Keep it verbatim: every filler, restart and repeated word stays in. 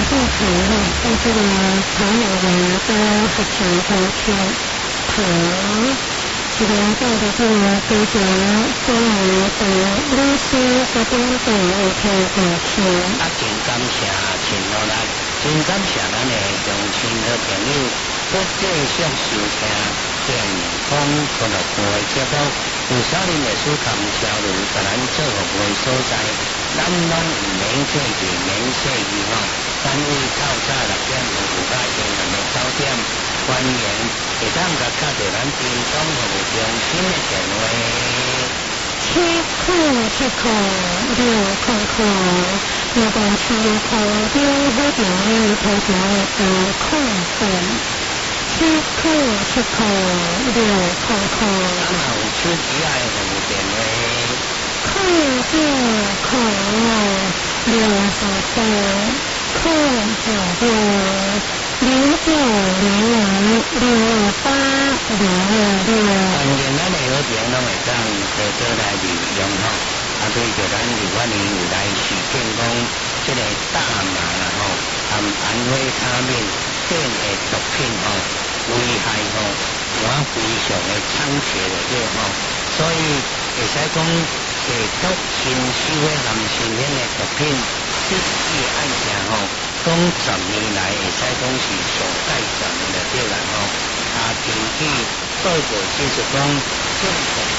进程吼，在这个台南的都合成高铁台，这个到的这个高雄、中南等旅行这边都有可以过去。 啊，真感谢请落来，真感谢咱的乡亲好朋友，不继续收听电风俱乐部的节目。有少年历史同销路，甲咱做服务的所在，咱拢唔免客气，免客气吼。单位透早六点服务到下暗的九点，欢迎会当甲卡到咱电东服务中心的电话。 七块七块六块块，那个七块六好点的头条的空本，七块七块六块块。 咱嘛有手机爱服务电话。 空九空六十八，空九六零九零零六八零二六。 欢迎咱的好朋拢会当多多来利用吼，啊，对着咱如果你有来实践讲，这个大麻啦吼，含安非他命等的毒品吼，危害吼，我非常的猖獗的对吼，所以会使讲解毒新收的含新鲜的毒品，这些案件吼，讲十年来会使讲是上改善的对啦吼，啊，根据报告就是讲，政府